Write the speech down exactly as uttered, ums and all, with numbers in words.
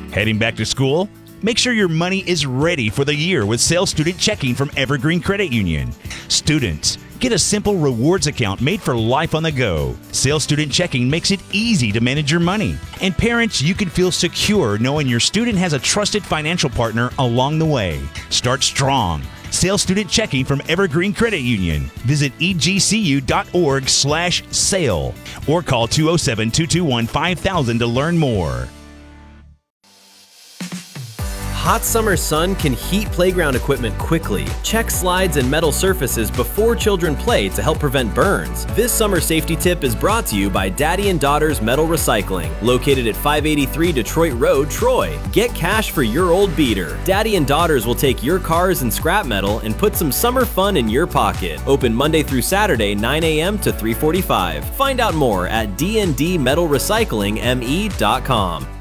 Heading back to school? Make sure your money is ready for the year with Sale Student Checking from Evergreen Credit Union. Students, get a simple rewards account made for life on the go. Sale Student Checking makes it easy to manage your money. And parents, you can feel secure knowing your student has a trusted financial partner along the way. Start strong. Sale Student Checking from Evergreen Credit Union. Visit e g c u dot org slash sale or call two oh seven, two two one, five thousand to learn more. Hot summer sun can heat playground equipment quickly. Check slides and metal surfaces before children play to help prevent burns. This summer safety tip is brought to you by Daddy and Daughters Metal Recycling, located at five eighty-three Detroit Road, Troy. Get cash for your old beater. Daddy and Daughters will take your cars and scrap metal and put some summer fun in your pocket. Open Monday through Saturday, nine a.m. to three forty-five. Find out more at d n d metal recycling m e dot com.